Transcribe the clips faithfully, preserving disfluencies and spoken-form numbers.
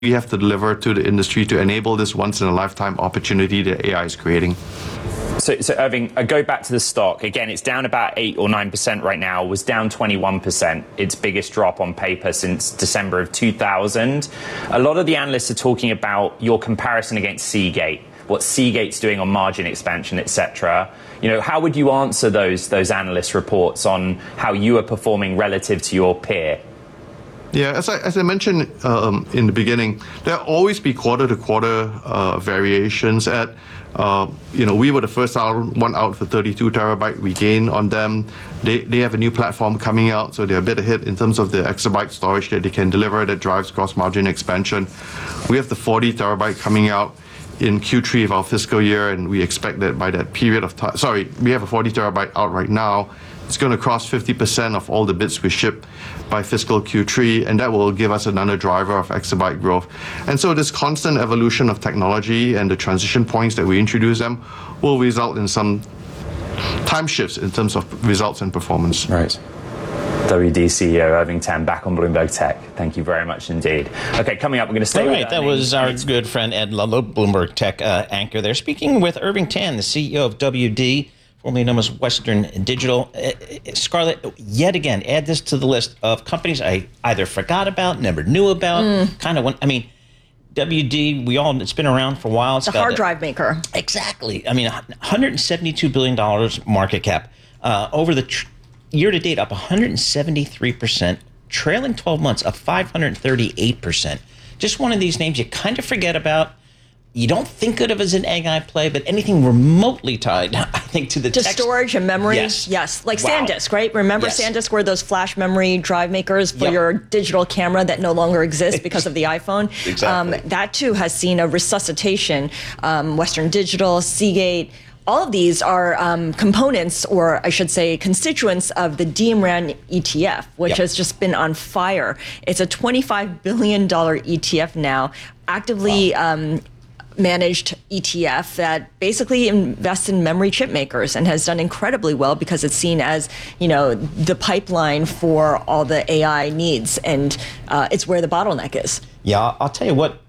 we have to deliver to the industry to enable this once-in-a-lifetime opportunity that A I is creating. So, so Irving, I go back to the stock. Again, it's down about eight or nine percent right now, was down twenty-one percent, its biggest drop on paper since December of two thousand. A lot of the analysts are talking about your comparison against Seagate, what Seagate's doing on margin expansion, et cetera. You know, how would you answer those, those analyst reports on how you are performing relative to your peer? Yeah, as I, as I mentioned um, in the beginning, there'll always be quarter-to-quarter uh, variations. At uh, you know, we were the first one out for thirty-two terabyte. We gained on them. They they have a new platform coming out, so they're a bit ahead in terms of the exabyte storage that they can deliver that drives gross margin expansion. We have the forty terabyte coming out in Q three of our fiscal year, and we expect that by that period of time. Sorry, we have a forty terabyte out right now. It's going to cross fifty percent of all the bits we ship by fiscal Q three, and that will give us another driver of exabyte growth. And so this constant evolution of technology and the transition points that we introduce them will result in some time shifts in terms of results and performance. Right. W D C E O Irving Tan back on Bloomberg Tech. Thank you very much indeed. Okay, coming up, we're going to stay All with right, that was our good friend Ed Ludlow, Bloomberg Tech uh, anchor there, speaking with Irving Tan, the C E O of W D, formerly known as Western Digital. Uh, Scarlett, yet again, add this to the list of companies I either forgot about, never knew about, mm. kind of, I mean, W D, we all, it's been around for a while. It's a hard drive maker. Exactly. I mean, one hundred seventy-two billion dollars market cap. Uh, over the tr- year to date, up one hundred seventy-three percent. Trailing twelve months, up five hundred thirty-eight percent. Just one of these names you kind of forget about. You don't think of it as an A I play, but anything remotely tied, I think, to the to text. storage and memory. Yes, yes. Like wow. SanDisk, right? Remember yes. SanDisk were those flash memory drive makers for yep. your digital camera that no longer exists because of the iPhone. Exactly. Um, that too has seen a resuscitation. Um, Western Digital, Seagate. All of these are um, components, or I should say constituents, of the D M R A N E T F, which yep. has just been on fire. It's a twenty-five billion dollars E T F now, actively wow. um, managed E T F that basically invests in memory chip makers and has done incredibly well because it's seen as, you know, the pipeline for all the A I needs, and uh, it's where the bottleneck is. Yeah, I'll tell you what,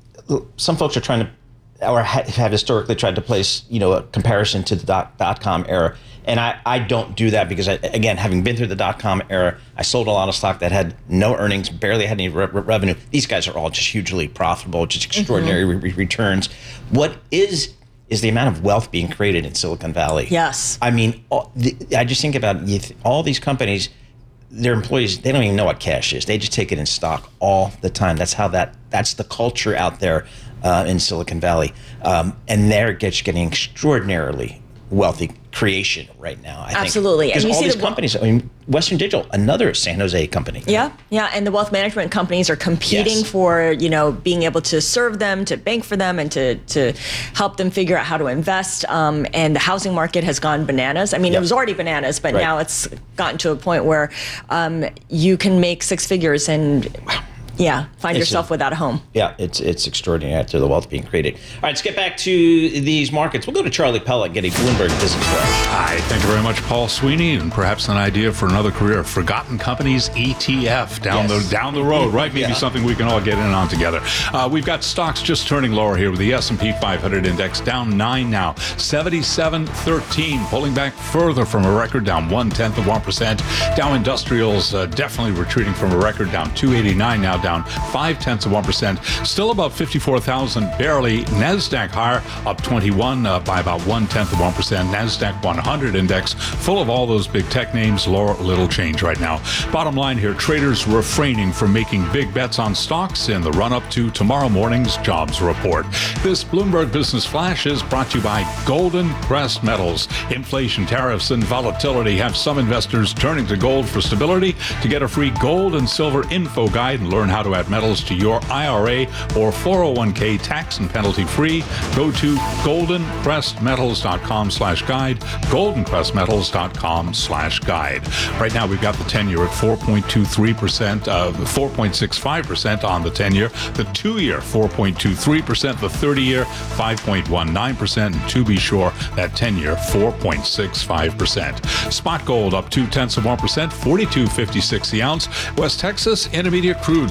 some folks are trying to, or have historically tried to place, you know, a comparison to the dot, dot-com era. And I, I don't do that because, I, again, having been through the dot-com era, I sold a lot of stock that had no earnings, barely had any re- revenue. These guys are all just hugely profitable, just extraordinary mm-hmm. re- returns. What is is the amount of wealth being created in Silicon Valley. Yes. I mean, all, the, I just think about all these companies, their employees, they don't even know what cash is. They just take it in stock all the time. That's how that, that's the culture out there uh, in Silicon Valley. Um, and they're just getting extraordinarily wealthy creation right now, I Absolutely. think. Because and you all see these the, companies, I mean, Western Digital, another San Jose company. Yeah, yeah, and the wealth management companies are competing yes. for, you know, being able to serve them, to bank for them, and to, to help them figure out how to invest. Um, and the housing market has gone bananas. I mean, yep. it was already bananas, but right. now it's gotten to a point where um, you can make six figures and... Wow. Yeah, find it's yourself a, without a home. Yeah, it's it's extraordinary after the wealth being created. All right, let's get back to these markets. We'll go to Charlie Pella and get a Bloomberg Business Flash. Hi, thank you very much, Paul Sweeney, and perhaps an idea for another career. Forgotten Companies E T F down yes. the down the road, right? Maybe yeah. something we can all get in on together. Uh, we've got stocks just turning lower here with the S and P five hundred index down nine now, seventy-seven thirteen, pulling back further from a record, down one-tenth of one percent. Dow Industrials uh, definitely retreating from a record, down two eighty-nine now, down five-tenths of one percent. Still about fifty-four thousand, barely. NASDAQ higher, up twenty-one uh, by about one-tenth of one percent. NASDAQ one hundred index, full of all those big tech names, lower little change right now. Bottom line here, traders refraining from making big bets on stocks in the run-up to tomorrow morning's jobs report. This Bloomberg Business Flash is brought to you by Golden Crest Metals. Inflation, tariffs, and volatility have some investors turning to gold for stability. To get a free gold and silver info guide and learn how to add metals to your I R A or four oh one k tax and penalty free, go to golden crest metals dot com slash guide, golden crest metals dot com slash guide. Right now we've got the ten-year at four point two three percent, uh, four point six five percent on the ten-year, the two-year four point two three percent, the thirty-year five point one nine percent, and to be sure, that ten-year four point six five percent. Spot gold up two-tenths of one percent, forty-two fifty-six the ounce. West Texas Intermediate crude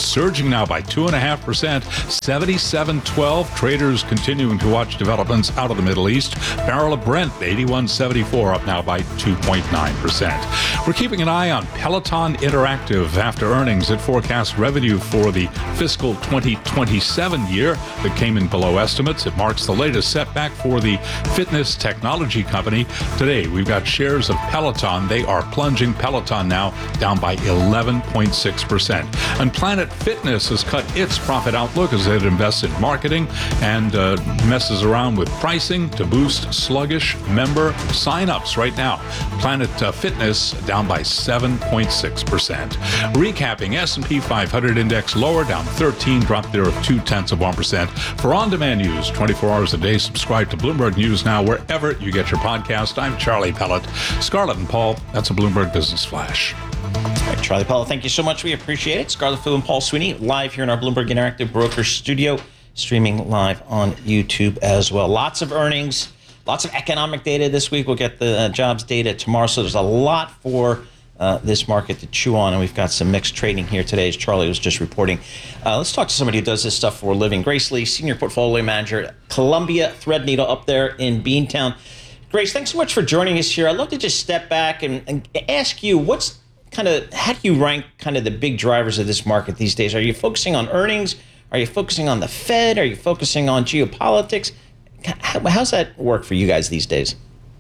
surging now by two point five percent, seventy-seven twelve. Traders continuing to watch developments out of the Middle East. Barrel of Brent, eighty-one seventy-four, up now by two point nine percent. We're keeping an eye on Peloton Interactive. After earnings, it forecasts revenue for the fiscal twenty twenty-seven year that came in below estimates. It marks the latest setback for the fitness technology company. Today, we've got shares of Peloton. They are plunging. Peloton now down by eleven point six percent. And Planet Fitness has cut its profit outlook as it invests in marketing and uh, messes around with pricing to boost sluggish member signups right now. Planet uh, Fitness down by seven point six percent. Recapping, S and P five hundred index lower, down thirteen, drop there of two tenths of one percent. For on-demand news, twenty-four hours a day, subscribe to Bloomberg News Now wherever you get your podcast. I'm Charlie Pellet. Scarlett and Paul, that's a Bloomberg Business Flash. All right, Charlie Powell, thank you so much. We appreciate it. Scarlett Phil and Paul Sweeney live here in our Bloomberg Interactive Broker Studio, streaming live on YouTube as well. Lots of earnings, lots of economic data this week. We'll get the uh, jobs data tomorrow, so there's a lot for uh, this market to chew on, and we've got some mixed trading here today, as Charlie was just reporting. Uh, let's talk to somebody who does this stuff for a living. Grace Lee, Senior Portfolio Manager at Columbia Threadneedle up there in Beantown. Grace, thanks so much for joining us here. I'd love to just step back and, and ask you, what's kind of, how do you rank kind of the big drivers of this market these days? Are you focusing on earnings? Are you focusing on the Fed? Are you focusing on geopolitics? How, how's that work for you guys these days?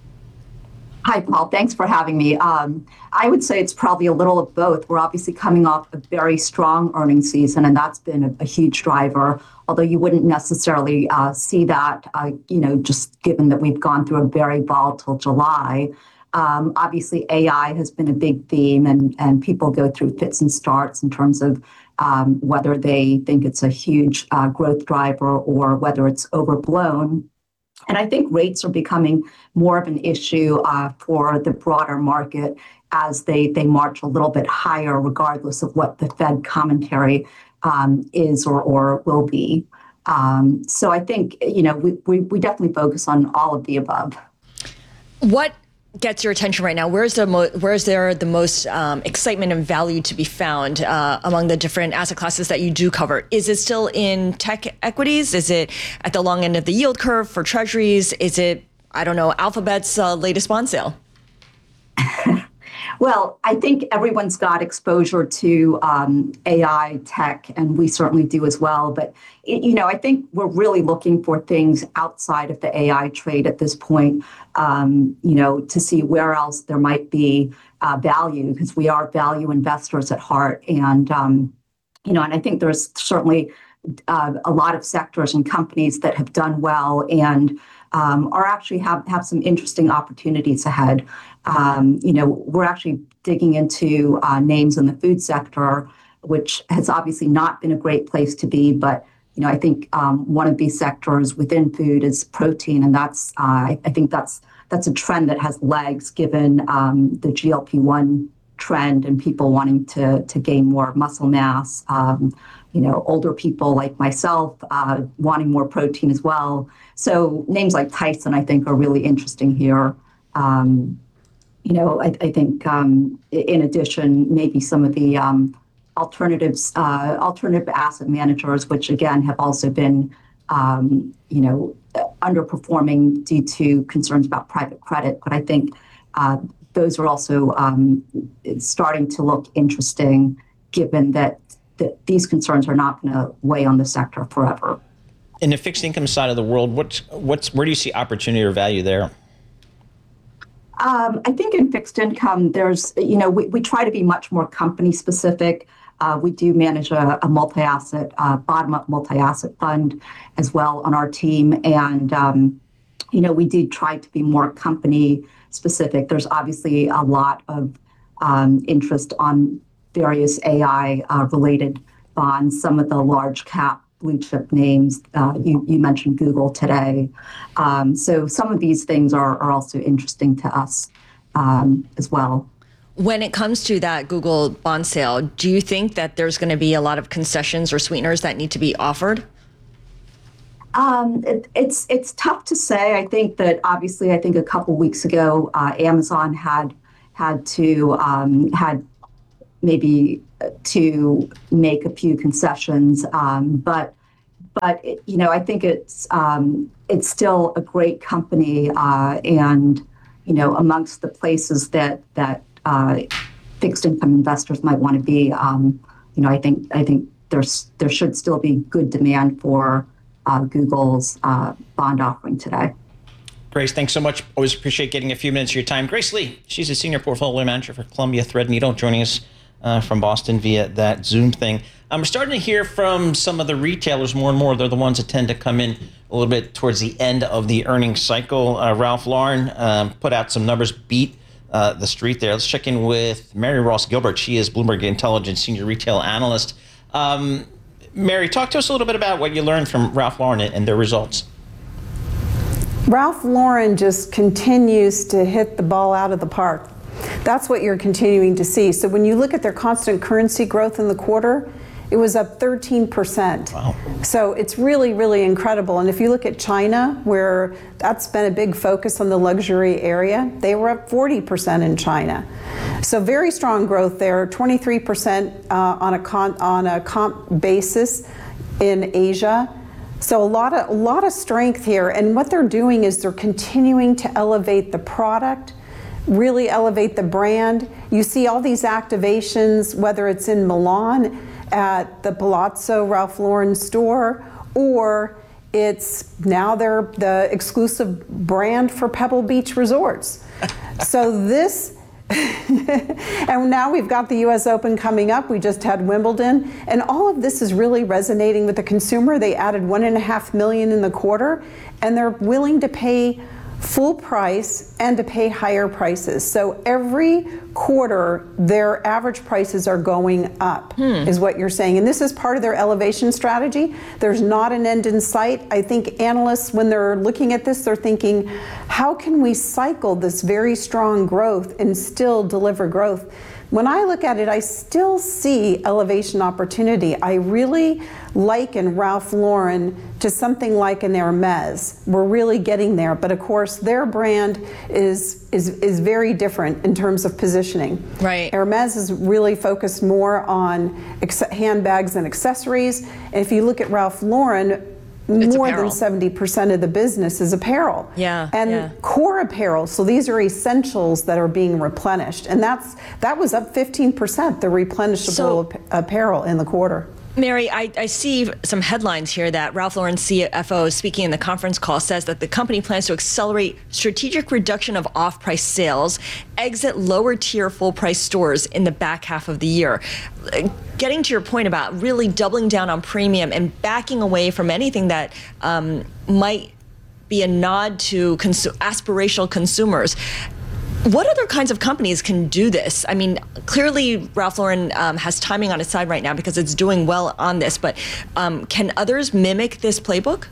Hi, Paul. Thanks for having me. Um, I would say it's probably a little of both. We're obviously coming off a very strong earnings season, and that's been a, a huge driver, although you wouldn't necessarily uh, see that, uh, you know, just given that we've gone through a very volatile July. Um, obviously, A I has been a big theme, and, and people go through fits and starts in terms of um, whether they think it's a huge uh, growth driver or whether it's overblown. And I think rates are becoming more of an issue uh, for the broader market as they, they march a little bit higher, regardless of what the Fed commentary um, is or, or will be. Um, so I think, you know, we, we, we definitely focus on all of the above. What gets your attention right now? Where's the mo- where's there the most um, excitement and value to be found uh, among the different asset classes that you do cover? Is it still in tech equities? Is it at the long end of the yield curve for treasuries? Is it, I don't know, Alphabet's uh, latest bond sale? Well, I think everyone's got exposure to um, A I tech, and we certainly do as well. But, you know, I think we're really looking for things outside of the A I trade at this point, um, you know, to see where else there might be uh, value, because we are value investors at heart. And, um, you know, and I think there's certainly uh, a lot of sectors and companies that have done well and um, are actually have, have some interesting opportunities ahead. Um, you know, we're actually digging into uh, names in the food sector, which has obviously not been a great place to be. But, you know, I think um, one of these sectors within food is protein. And that's, uh, I, I think that's that's a trend that has legs given um, the G L P one trend and people wanting to, to gain more muscle mass. Um, you know, older people like myself uh, wanting more protein as well. So names like Tyson, I think, are really interesting here. Um, You know, I, I think um, in addition, maybe some of the um, alternatives, uh, alternative asset managers, which again have also been, um, you know, underperforming due to concerns about private credit. But I think uh, those are also um, starting to look interesting, given that, that these concerns are not going to weigh on the sector forever. In the fixed income side of the world, what's what's where do you see opportunity or value there? Um, I think in fixed income, there's, you know, we, we try to be much more company specific. Uh, we do manage a, a multi-asset, uh, bottom-up multi-asset fund as well on our team. And, um, you know, we do try to be more company specific. There's obviously a lot of um, interest on various A I uh, related bonds, some of the large cap blue chip names. Uh, you, you mentioned Google today. Um, so some of these things are, are also interesting to us um, as well. When it comes to that Google bond sale, do you think that there's going to be a lot of concessions or sweeteners that need to be offered? Um, it, it's it's tough to say. I think that obviously, I think a couple weeks ago, uh, Amazon had had to um, had maybe to make a few concessions, um, but but it, you know I think it's um, it's still a great company, uh, and you know amongst the places that that uh, fixed income investors might want to be. Um, you know I think I think there's there should still be good demand for uh, Google's uh, bond offering today. Grace, thanks so much. Always appreciate getting a few minutes of your time. Grace Lee, she's a senior portfolio manager for Columbia Threadneedle, joining us uh, from Boston via that Zoom thing. I'm starting to hear from some of the retailers more and more. They're the ones that tend to come in a little bit towards the end of the earnings cycle. Uh, Ralph Lauren um, put out some numbers, beat uh, the street there. Let's check in with Mary Ross Gilbert. She is Bloomberg Intelligence senior retail analyst. Um, Mary, talk to us a little bit about what you learned from Ralph Lauren and their results. Ralph Lauren just continues to hit the ball out of the park. That's what you're continuing to see. So when you look at their constant currency growth in the quarter, it was up thirteen percent. Wow. So it's really, really incredible. And if you look at China, where that's been a big focus on the luxury area, they were up forty percent in China. So very strong growth there, twenty-three percent uh, on a con- on a comp basis in Asia. So a lot of a lot of strength here, and what they're doing is they're continuing to elevate the product, really elevate the brand. You see all these activations, whether it's in Milan at the Palazzo Ralph Lauren store, or it's now they're the exclusive brand for Pebble Beach Resorts. So this and now we've got the U S Open coming up. We just had Wimbledon. And all of this is really resonating with the consumer. They added one and a half million in the quarter, and they're willing to pay full price and to pay higher prices. So every quarter, their average prices are going up, hmm. is what you're saying. And this is part of their elevation strategy. There's not an end in sight. I think analysts, when they're looking at this, they're thinking, how can we cycle this very strong growth and still deliver growth? When I look at it, I still see elevation opportunity. I really liken Ralph Lauren to something like an Hermes. We're really getting there, but of course their brand is is is very different in terms of positioning. Right. Hermes is really focused more on ex- handbags and accessories. And if you look at Ralph Lauren, It's more apparel. than seventy percent of the business is apparel. Yeah, And yeah. core apparel. So these are essentials that are being replenished. And that's that was up fifteen percent, the replenishable So- ap- apparel in the quarter. Mary, I, I see some headlines here that Ralph Lauren C F O, speaking in the conference call, says that the company plans to accelerate strategic reduction of off-price sales, exit lower-tier full-price stores in the back half of the year. Getting to your point about really doubling down on premium and backing away from anything that um, might be a nod to cons- aspirational consumers. What other kinds of companies can do this? I mean, clearly Ralph Lauren um, has timing on its side right now because it's doing well on this, but um, can others mimic this playbook?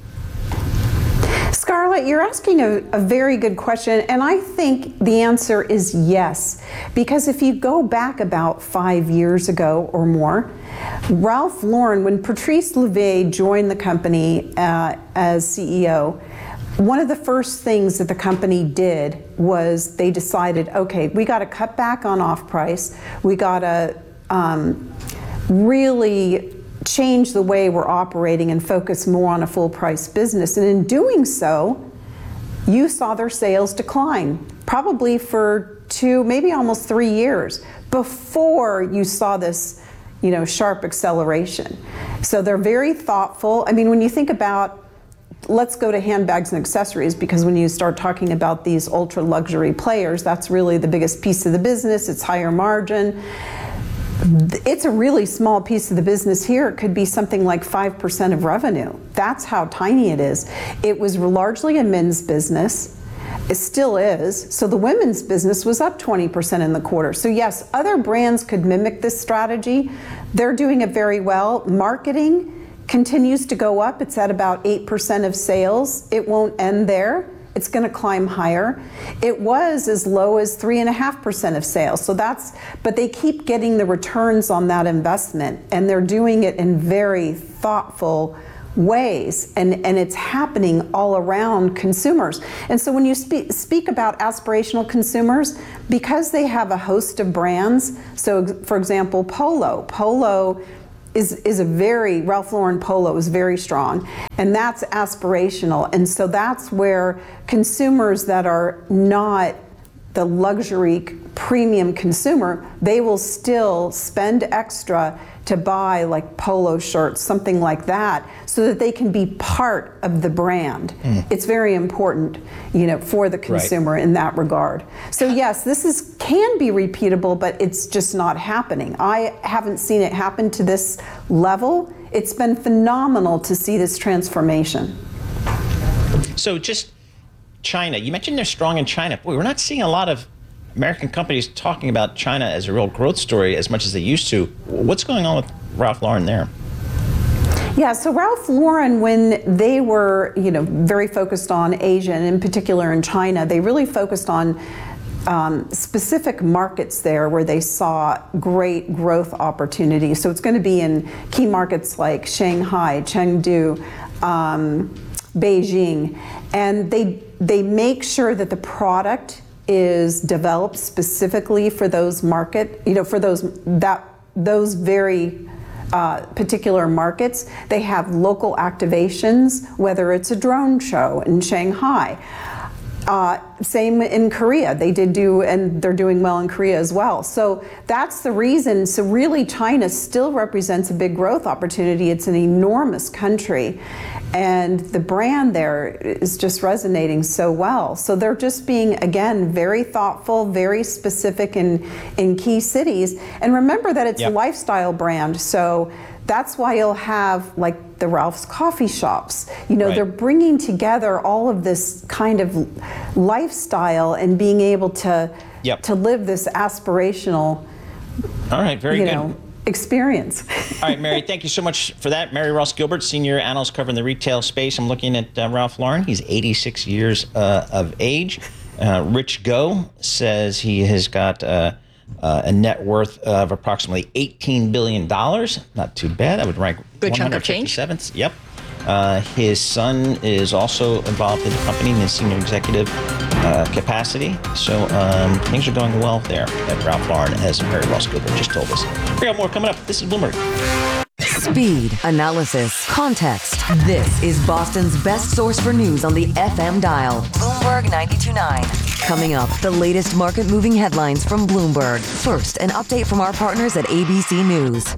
Scarlett, you're asking a, a very good question, and I think the answer is yes. Because if you go back about five years ago or more, Ralph Lauren, when Patrice Louvet joined the company uh, as C E O, one of the first things that the company did was they decided, okay, we got to cut back on off-price. We got to um, really change the way we're operating and focus more on a full-price business. And in doing so, you saw their sales decline, probably for two, maybe almost three years before you saw this, you know, sharp acceleration. So they're very thoughtful. I mean, when you think about, let's go to handbags and accessories, because when you start talking about these ultra luxury players, that's really the biggest piece of the business. It's higher margin. It's a really small piece of the business here. It could be something like five percent of revenue. That's how tiny it is. It was largely a men's business. It still is. So the women's business was up twenty percent in the quarter. So yes, other brands could mimic this strategy. They're doing it very well. Marketing continues to go up. It's at about eight percent of sales. It won't end there. It's going to climb higher. It was as low as three and a half percent of sales. So that's, but they keep getting the returns on that investment, and they're doing it in very thoughtful ways, and, and it's happening all around consumers. And so when you speak, speak about aspirational consumers, because they have a host of brands, so for example, Polo, Polo is, is a very, Ralph Lauren Polo is very strong, and that's aspirational. And so that's where consumers that are not the luxury premium consumer, they will still spend extra to buy like polo shirts, something like that, so that they can be part of the brand. Mm. It's very important, you know, for the consumer right. in that regard. So yes, this is can be repeatable, but it's just not happening. I haven't seen it happen to this level. It's been phenomenal to see this transformation. So just China, you mentioned they're strong in China. Boy, we're not seeing a lot of American companies talking about China as a real growth story as much as they used to. What's going on with Ralph Lauren there? Yeah, so Ralph Lauren, when they were, you know, very focused on Asia and in particular in China, they really focused on um, specific markets there where they saw great growth opportunities. So it's going to be in key markets like Shanghai, Chengdu, um, Beijing, and they they make sure that the product is developed specifically for those market, you know, for those that those very uh, particular markets. They have local activations, whether it's a drone show in Shanghai. Uh, same in Korea. They did do, and they're doing well in Korea as well. So that's the reason. So really, China still represents a big growth opportunity. It's an enormous country, and the brand there is just resonating so well. So they're just being, again, very thoughtful, very specific in in key cities. And remember that it's yep. a lifestyle brand. So that's why you'll have like the Ralph's coffee shops. You know, right. they're bringing together all of this kind of lifestyle and being able to yep. to live this aspirational, all right, very you good. know, experience. All right, Mary, thank you so much for that. Mary Ross Gilbert, senior analyst covering the retail space. I'm looking at uh, Ralph Lauren. He's eighty-six years uh, of age. Uh, Rich Go says he has got uh, uh, a net worth of approximately eighteen billion dollars. Not too bad. I would rank good chunk of change. seventh. Yep. Uh, his son is also involved in the company in the senior executive uh, capacity. So um, things are going well there at Ralph Lauren, as Mary Ross Gilbert just told us. We got more coming up. This is Bloomberg. Speed, analysis, context. This is Boston's best source for news on the F M dial. Bloomberg ninety-two point nine. Coming up, the latest market-moving headlines from Bloomberg. First, an update from our partners at A B C News.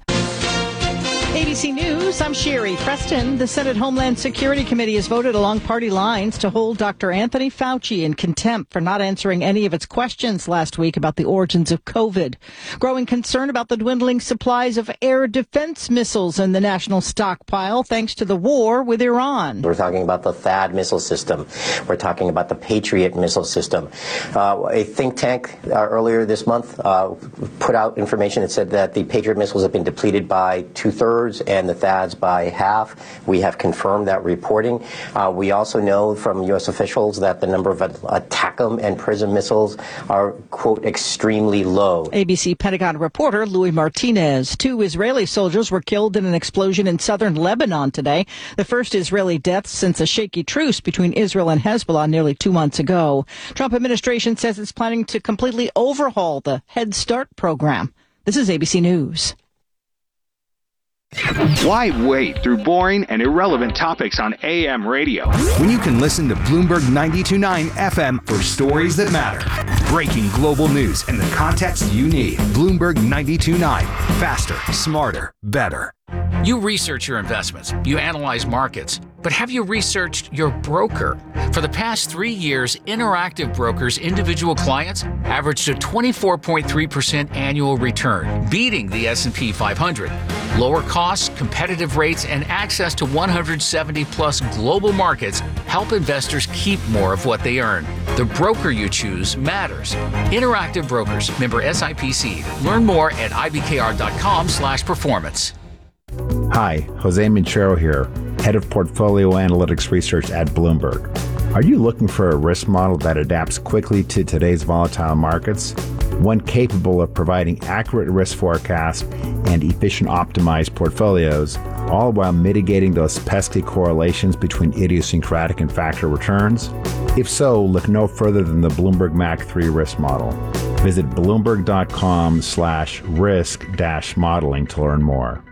A B C News, I'm Sherry Preston. The Senate Homeland Security Committee has voted along party lines to hold Doctor Anthony Fauci in contempt for not answering any of its questions last week about the origins of COVID. Growing concern about the dwindling supplies of air defense missiles in the national stockpile thanks to the war with Iran. We're talking about the THAAD missile system. We're talking about the Patriot missile system. Uh, a think tank uh, earlier this month uh, put out information that said that the Patriot missiles have been depleted by two-thirds and the THAADs by half. We have confirmed that reporting. Uh, we also know from U S officials that the number of ATACMS and PRISM missiles are, quote, extremely low. A B C Pentagon reporter Louis Martinez. Two Israeli soldiers were killed in an explosion in southern Lebanon today. The first Israeli death since a shaky truce between Israel and Hezbollah nearly two months ago. Trump administration says it's planning to completely overhaul the Head Start program. This is A B C News. Why wade through boring and irrelevant topics on A M radio when you can listen to Bloomberg ninety-two point nine F M for stories that matter? Breaking global news and the context you need. Bloomberg ninety-two point nine. Faster, smarter, better. You research your investments, you analyze markets, but have you researched your broker? For the past three years, Interactive Brokers' individual clients averaged a twenty-four point three percent annual return, beating the S and P five hundred. Lower costs, competitive rates, and access to one hundred seventy plus global markets help investors keep more of what they earn. The broker you choose matters. Interactive Brokers, member S I P C. Learn more at I B K R dot com slash performance. Hi, Jose Minchero here, Head of Portfolio Analytics Research at Bloomberg. Are you looking for a risk model that adapts quickly to today's volatile markets? One capable of providing accurate risk forecasts and efficient optimized portfolios, all while mitigating those pesky correlations between idiosyncratic and factor returns? If so, look no further than the Bloomberg M A C three risk model. Visit bloomberg.com slash risk dash modeling to learn more.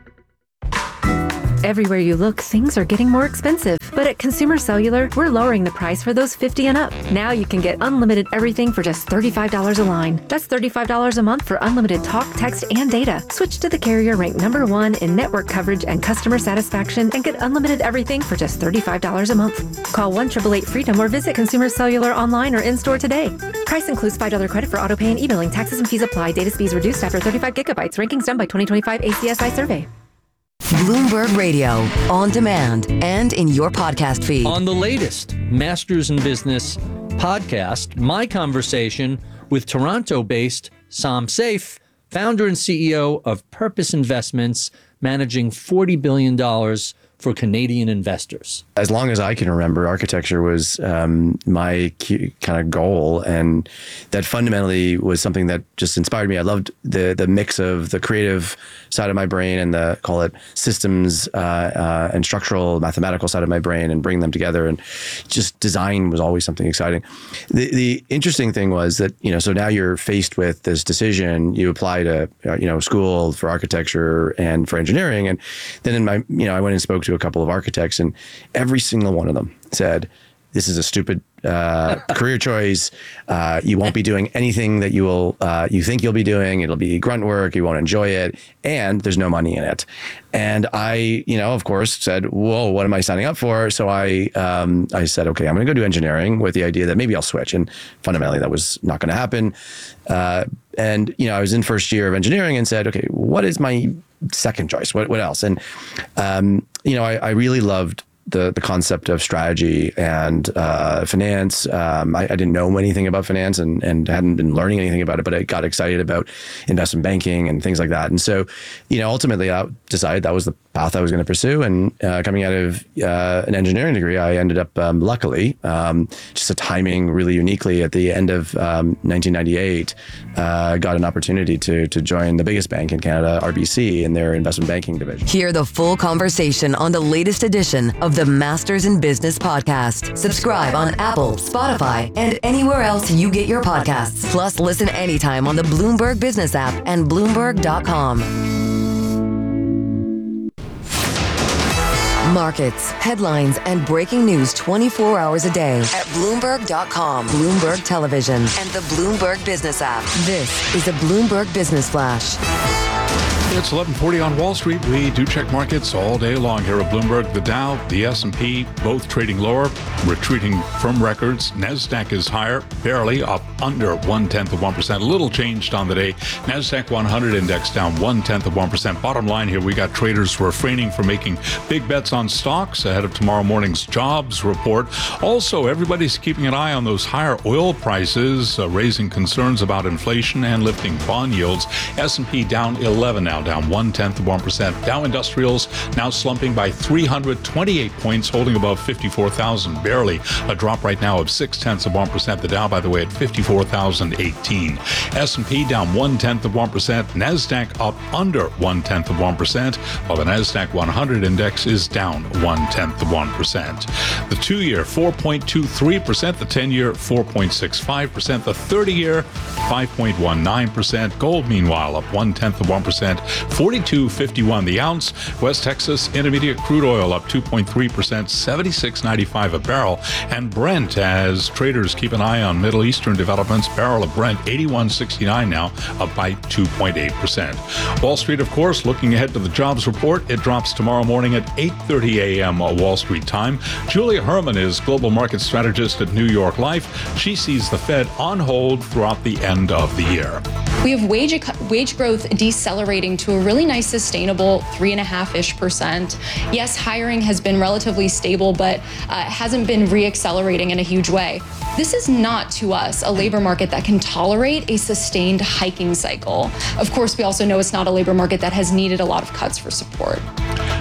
Everywhere you look, things are getting more expensive. But at Consumer Cellular, we're lowering the price for those fifty and up. Now you can get unlimited everything for just thirty-five dollars a line. That's thirty-five dollars a month for unlimited talk, text, and data. Switch to the carrier ranked number one in network coverage and customer satisfaction and get unlimited everything for just thirty-five dollars a month. Call one eight eight eight freedom or visit Consumer Cellular online or in-store today. Price includes five dollars credit for autopay and e-billing. Taxes and fees apply. Data speeds reduced after thirty-five gigabytes. Rankings done by twenty twenty-five A C S I survey. Bloomberg Radio, on demand and in your podcast feed. On the latest Masters in Business podcast, my conversation with Toronto-based Sam Saif, founder and C E O of Purpose Investments, managing forty billion dollars for Canadian investors. As long as I can remember, architecture was um, my kind of goal, and that fundamentally was something that just inspired me. I loved the the mix of the creative side of my brain and the, call it, systems uh, uh, and structural mathematical side of my brain, and bring them together. And just design was always something exciting. The the interesting thing was that, you know, so now you're faced with this decision. You apply to, uh, you know, school for architecture and for engineering, and then in my, you know, I went and spoke to a couple of architects, and every single one of them said, this is a stupid uh, career choice. Uh, you won't be doing anything that you will, uh, you think you'll be doing. It'll be grunt work. You won't enjoy it. And there's no money in it. And I, you know, of course said, whoa, what am I signing up for? So I, um, I said, okay, I'm going to go do engineering with the idea that maybe I'll switch. And fundamentally that was not going to happen. Uh, and, you know, I was in first year of engineering and said, okay, what is my second choice? What, what else? And, um, you know, I, I really loved the the concept of strategy and uh, finance. Um, I, I didn't know anything about finance and, and hadn't been learning anything about it, but I got excited about investment banking and things like that. And so, you know, ultimately I decided that was the path I was going to pursue. And uh, coming out of uh, an engineering degree, I ended up, um, luckily, um, just a timing really uniquely at the end of um, nineteen ninety-eight, uh, got an opportunity to to join the biggest bank in Canada, R B C, in their investment banking division. Hear the full conversation on the latest edition of the Masters in Business podcast. Subscribe on Apple, Spotify, and anywhere else you get your podcasts. Plus, listen anytime on the Bloomberg Business app and Bloomberg dot com. Markets, headlines, and breaking news twenty-four hours a day at Bloomberg dot com, Bloomberg Television, and the Bloomberg Business app. This is a Bloomberg Business Flash. It's eleven forty on Wall Street. We do check markets all day long here at Bloomberg. The Dow, the S and P, both trading lower, retreating from records. NASDAQ is higher, barely up under one-tenth of one percent. A little changed on the day. NASDAQ one hundred index down one-tenth of one percent. Bottom line here, we got traders refraining from making big bets on stocks ahead of tomorrow morning's jobs report. Also, everybody's keeping an eye on those higher oil prices, uh, raising concerns about inflation and lifting bond yields. S and P down eleven now, down one-tenth of one percent. Dow Industrials now slumping by three hundred twenty-eight points, holding above fifty-four thousand, barely. A drop right now of six-tenths of one percent. The Dow, by the way, at fifty-four thousand eighteen. S and P down one-tenth of one percent. NASDAQ up under one-tenth of one percent, while the NASDAQ one hundred index is down one-tenth of one percent. The two-year, four point two three percent. The ten-year, four point six five percent. The thirty-year, five point one nine percent. Gold, meanwhile, up one-tenth of one percent. forty-two fifty-one the ounce. West Texas Intermediate crude oil up two point three percent, seventy-six ninety-five a barrel. And Brent, as traders keep an eye on Middle Eastern developments, barrel of Brent eighty-one sixty-nine now, up by two point eight percent. Wall Street, of course, looking ahead to the jobs report. It drops tomorrow morning at eight thirty a.m. Wall Street time. Julia Herman is global market strategist at New York Life. She sees the Fed on hold throughout the end of the year. We have wage wage growth decelerating to a really nice, sustainable three and a half ish percent. Yes, hiring has been relatively stable, but uh, hasn't been reaccelerating in a huge way. This is not, to us, a labor market that can tolerate a sustained hiking cycle. Of course, we also know it's not a labor market that has needed a lot of cuts for support.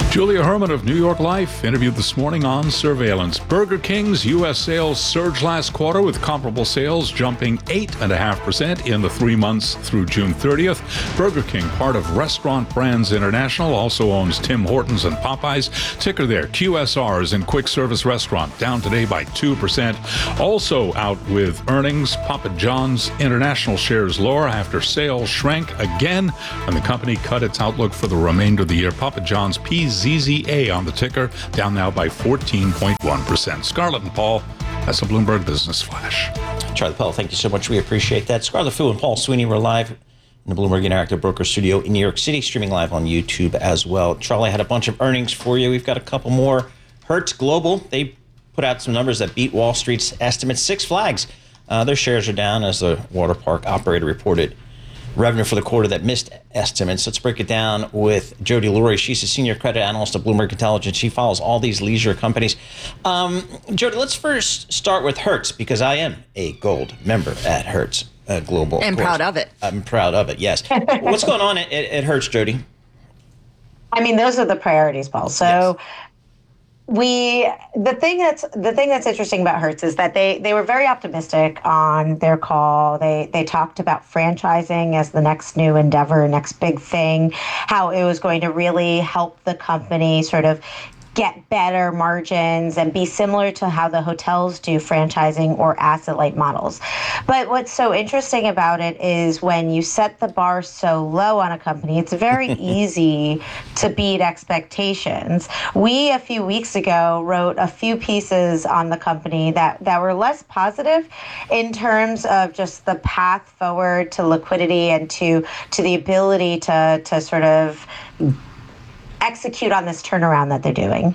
Julia Herman of New York Life interviewed this morning on surveillance. Burger King's U S sales surged last quarter with comparable sales jumping eight point five percent in the three months through June thirtieth. Burger King, part of Restaurant Brands International, also owns Tim Hortons and Popeyes. Ticker there, Q S Rs in quick service restaurant, down today by two percent. Also out with earnings, Papa John's International shares lower after sales shrank again, and the company cut its outlook for the remainder of the year. Papa John's P Z Z A on the ticker, down now by fourteen point one percent. Scarlett and Paul, that's a Bloomberg Business Flash. Charlie Pell, thank you so much. We appreciate that. Scarlett Fu and Paul Sweeney were live in the Bloomberg Interactive Broker Studio in New York City, streaming live on YouTube as well. Charlie had a bunch of earnings for you. We've got a couple more. Hertz Global, they put out some numbers that beat Wall Street's estimates. Six Flags, uh, their shares are down as the water park operator reported revenue for the quarter that missed estimates. Let's break it down with Jody Lurie. She's a senior credit analyst at Bloomberg Intelligence. She follows all these leisure companies. Um, Jody, let's first start with Hertz, because I am a gold member at Hertz uh, Global. And proud of it. I'm proud of it, yes. What's going on at, at Hertz, Jody? I mean, those are the priorities, Paul. So yes. We the thing that's the thing that's interesting about Hertz is that they they were very optimistic on their call. They they talked about franchising as the next new endeavor, next big thing, how it was going to really help the company sort of get better margins and be similar to how the hotels do franchising or asset-light models. But what's so interesting about it is when you set the bar so low on a company, it's very easy to beat expectations. We, a few weeks ago, wrote a few pieces on the company that, that were less positive in terms of just the path forward to liquidity and to, to the ability to, to sort of execute on this turnaround that they're doing.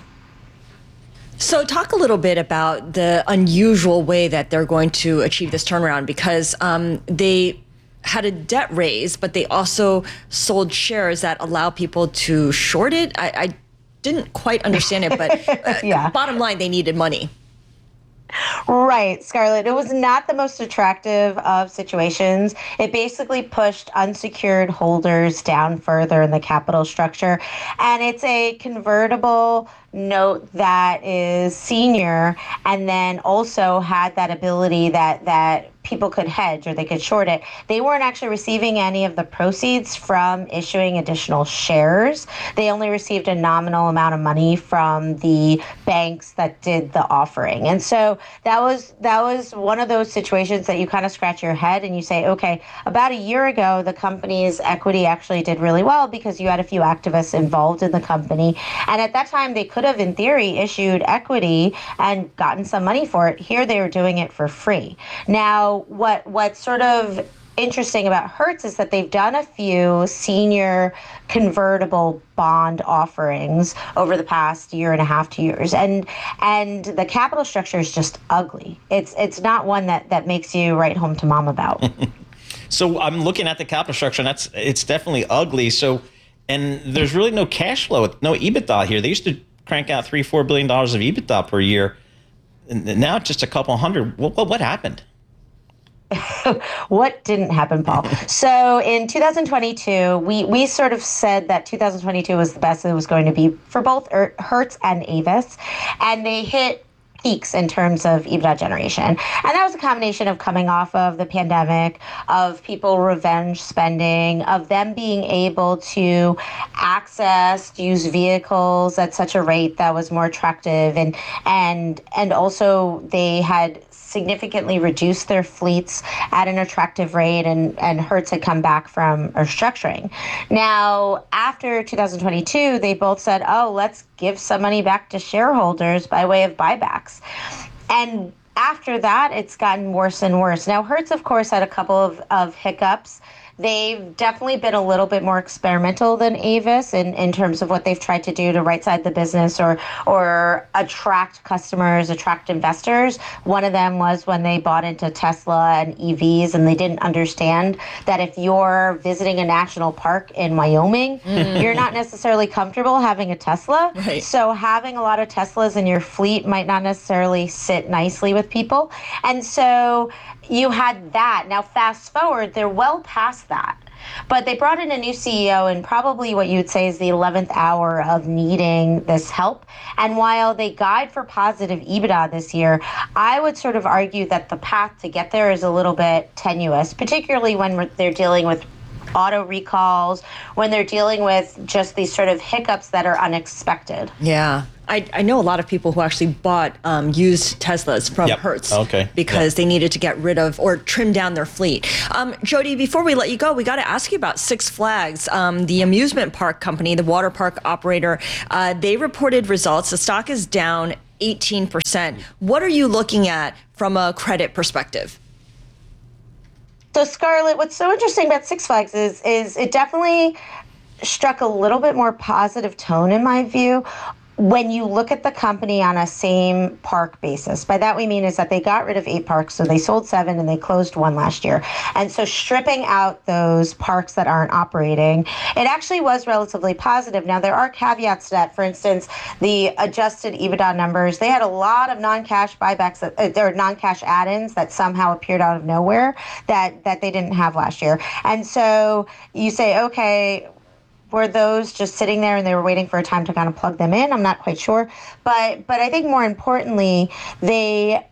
So talk a little bit about the unusual way that they're going to achieve this turnaround, because um, they had a debt raise, but they also sold shares that allow people to short it. I, I didn't quite understand it, but uh, yeah. Bottom line, they needed money. Right, Scarlett. It was not the most attractive of situations. It basically pushed unsecured holders down further in the capital structure. And it's a convertible note that is senior and then also had that ability that that people could hedge or they could short it. They weren't actually receiving any of the proceeds from issuing additional shares. They only received a nominal amount of money from the banks that did the offering. And so that was that was one of those situations that you kind of scratch your head and you say, okay, about a year ago, the company's equity actually did really well because you had a few activists involved in the company. And at that time, they could have, in theory, issued equity and gotten some money for it. Here, they were doing it for free. Now, what what's sort of interesting about Hertz is that they've done a few senior convertible bond offerings over the past year and a half, two years, and and the capital structure is just ugly. It's it's not one that that makes you write home to mom about. So I'm looking at the capital structure, and that's it's definitely ugly. So, and there's really no cash flow, no EBITDA here. They used to crank out three, four billion dollars of EBITDA per year. And now it's just a couple hundred. What what, what happened? What didn't happen, Paul? So in two thousand twenty-two, we, we sort of said that two thousand twenty-two was the best it was going to be for both Hertz and Avis. And they hit peaks in terms of EBITDA generation. And that was a combination of coming off of the pandemic, of people revenge spending, of them being able to access used vehicles at such a rate that was more attractive. And and and also they had significantly reduced their fleets at an attractive rate, and, and Hertz had come back from restructuring. Now, after two thousand twenty-two, they both said, oh, let's give some money back to shareholders by way of buybacks. And after that, it's gotten worse and worse. Now, Hertz, of course, had a couple of, of hiccups. They've definitely been a little bit more experimental than Avis in, in terms of what they've tried to do to right-side the business or or attract customers, attract investors. One of them was when they bought into Tesla and E Vs, and they didn't understand that if you're visiting a national park in Wyoming, mm. you're not necessarily comfortable having a Tesla. Right. So having a lot of Teslas in your fleet might not necessarily sit nicely with people. And so you had that. Now, fast forward, they're well past that. But they brought in a new C E O in probably what you would say is the eleventh hour of needing this help. And while they guide for positive EBITDA this year, I would sort of argue that the path to get there is a little bit tenuous, particularly when they're dealing with auto recalls, when they're dealing with just these sort of hiccups that are unexpected. Yeah. I, I know a lot of people who actually bought um, used Teslas from Yep. Hertz Okay. because Yep. they needed to get rid of or trim down their fleet. Um, Jody, before we let you go, we got to ask you about Six Flags, um, the amusement park company, the water park operator. Uh, they reported results. The stock is down eighteen percent. What are you looking at from a credit perspective? So Scarlett, what's so interesting about Six Flags is is it definitely struck a little bit more positive tone in my view when you look at the company on a same park basis. By that we mean is that they got rid of eight parks, so they sold seven and they closed one last year. And so stripping out those parks that aren't operating, it actually was relatively positive. Now there are caveats to that. For instance, the adjusted EBITDA numbers, they had a lot of non-cash buybacks, that, uh, there are non-cash add-ins that somehow appeared out of nowhere that, that they didn't have last year. And so you say, okay, were those just sitting there and they were waiting for a time to kind of plug them in? I'm not quite sure. But but I think more importantly, they,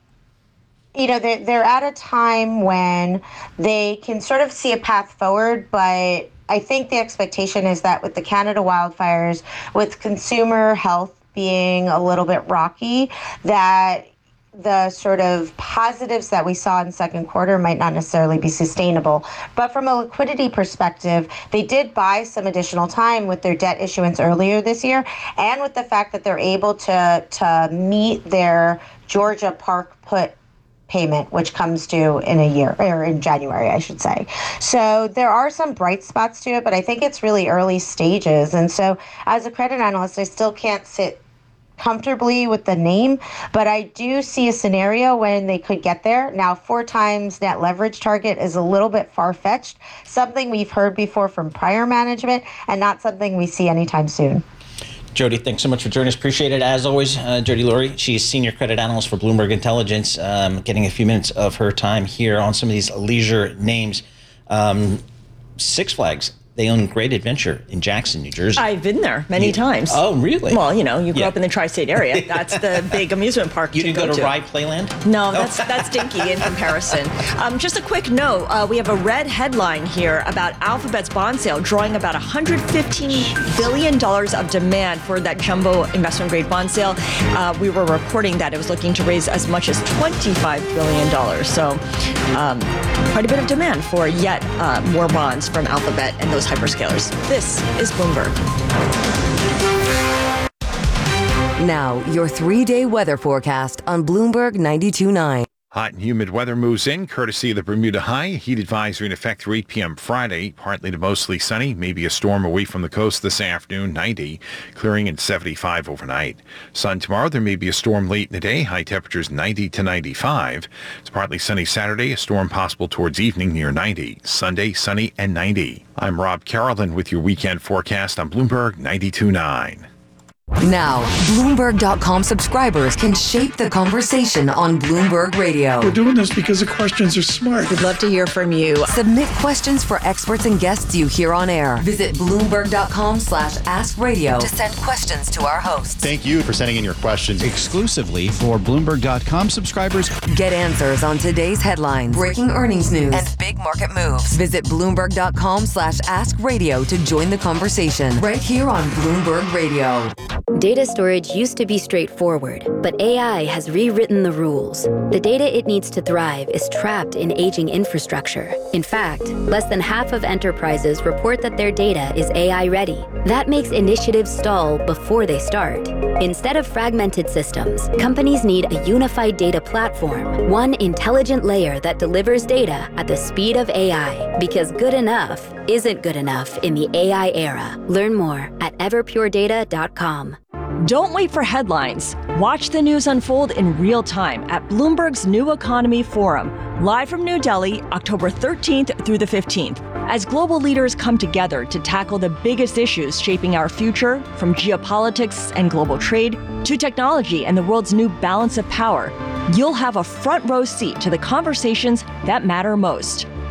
you know, they're, they're at a time when they can sort of see a path forward, but I think the expectation is that with the Canada wildfires, with consumer health being a little bit rocky, that the sort of positives that we saw in the second quarter might not necessarily be sustainable. But from a liquidity perspective, they did buy some additional time with their debt issuance earlier this year, and with the fact that they're able to to meet their Georgia Park put payment, which comes due in a year, or in January, I should say. So there are some bright spots to it, but I think it's really early stages. And so as a credit analyst, I still can't sit comfortably with the name, but I do see a scenario when they could get there. Now, four times net leverage target is a little bit far-fetched, something we've heard before from prior management and not something we see anytime soon. Jody, thanks so much for joining us. Appreciate it. As always, uh, Jody Laurie, she's senior credit analyst for Bloomberg Intelligence, um, getting a few minutes of her time here on some of these leisure names. Um, Six Flags. They own Great Adventure in Jackson, New Jersey. I've been there many You- times. Oh, really? Well, you know, you grew Yeah. up in the tri-state area. That's the big amusement park You to didn't go, go to to. Rye Playland? No, that's that's dinky in comparison. Um, just a quick note, uh, we have a red headline here about Alphabet's bond sale drawing about one hundred fifteen billion dollars of demand for that jumbo investment-grade bond sale. Uh, we were reporting that it was looking to raise as much as twenty-five billion dollars. So um, quite a bit of demand for yet uh, more bonds from Alphabet and those hyperscalers. This is Bloomberg. Now, your three-day weather forecast on Bloomberg ninety-two point nine. Hot and humid weather moves in, courtesy of the Bermuda High. Heat advisory in effect through eight p.m. Friday. Partly to mostly sunny. Maybe a storm away from the coast this afternoon, ninety. Clearing in seventy-five overnight. Sun tomorrow. There may be a storm late in the day. High temperatures ninety to ninety-five. It's partly sunny Saturday. A storm possible towards evening near ninety. Sunday, sunny and ninety. I'm Rob Carolyn with your weekend forecast on Bloomberg ninety-two point nine. Now, Bloomberg dot com subscribers can shape the conversation on Bloomberg Radio. We're doing this because the questions are smart. We'd love to hear from you. Submit questions for experts and guests you hear on air. Visit Bloomberg dot com slash ask radio to send questions to our hosts. Thank you for sending in your questions exclusively for Bloomberg dot com subscribers. Get answers on today's headlines, breaking earnings news, and big market moves. Visit Bloomberg dot com slash ask radio to join the conversation right here on Bloomberg Radio. Data storage used to be straightforward, but A I has rewritten the rules. The data it needs to thrive is trapped in aging infrastructure. In fact, less than half of enterprises report that their data is A I ready. That makes initiatives stall before they start. Instead of fragmented systems, companies need a unified data platform, one intelligent layer that delivers data at the speed of A I. Because good enough isn't good enough in the A I era. Learn more at everpure data dot com. Don't wait for headlines. Watch the news unfold in real time at Bloomberg's New Economy Forum, live from New Delhi, October thirteenth through the fifteenth. As global leaders come together to tackle the biggest issues shaping our future, from geopolitics and global trade to technology and the world's new balance of power, you'll have a front row seat to the conversations that matter most.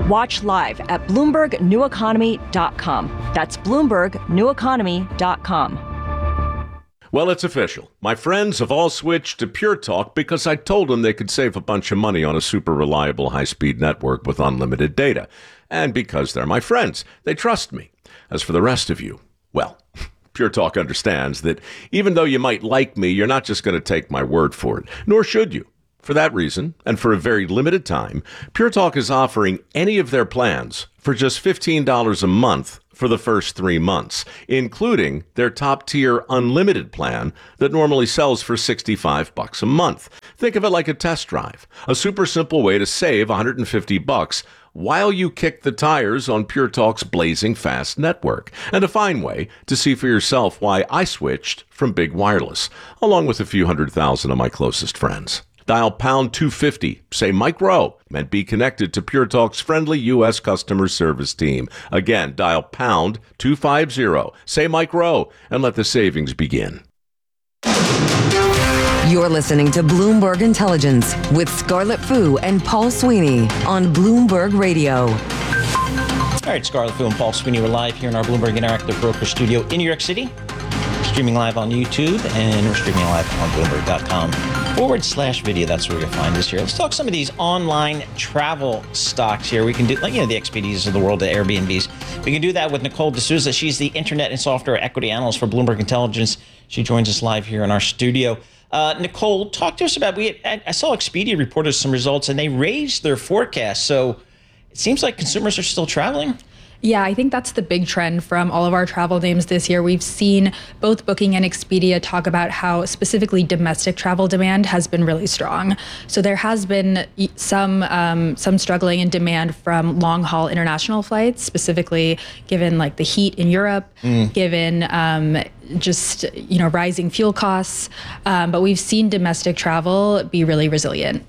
Watch live at Bloomberg New Economy dot com. That's Bloomberg New Economy dot com. Well, it's official. My friends have all switched to Pure Talk because I told them they could save a bunch of money on a super reliable high-speed network with unlimited data. And because they're my friends, they trust me. As for the rest of you, well, Pure Talk understands that even though you might like me, you're not just going to take my word for it, nor should you. For that reason, and for a very limited time, Pure Talk is offering any of their plans for just fifteen dollars a month for the first three months, including their top-tier unlimited plan that normally sells for sixty-five bucks a month. Think of it like a test drive, a super simple way to save one hundred fifty bucks while you kick the tires on Pure Talk's blazing fast network, and a fine way to see for yourself why I switched from big wireless, along with a few hundred thousand of my closest friends. Dial pound two fifty, say Mike Rowe, and be connected to Pure Talk's friendly U S customer service team. Again, dial pound two fifty, say Mike Rowe, and let the savings begin. You're listening to Bloomberg Intelligence with Scarlett Fu and Paul Sweeney on Bloomberg Radio. All right, Scarlett Fu and Paul Sweeney, we're live here in our Bloomberg Interactive Broker Studio in New York City. Streaming live on YouTube, and we're streaming live on Bloomberg dot com forward slash video. That's where you'll find us here. Let's talk some of these online travel stocks here. We can do, like, you know, the Expedias of the world, the Airbnbs. We can do that with Nicole D'Souza. She's the Internet and Software Equity Analyst for Bloomberg Intelligence. She joins us live here in our studio. Uh, Nicole, talk to us about, we. I saw Expedia reported some results, and they raised their forecast. So it seems like consumers are still traveling. Yeah, I think that's the big trend from all of our travel names this year. We've seen both Booking and Expedia talk about how specifically domestic travel demand has been really strong. So there has been some um, some struggling in demand from long haul international flights, specifically given like the heat in Europe, mm. given um, just, you know, rising fuel costs. Um, but we've seen domestic travel be really resilient.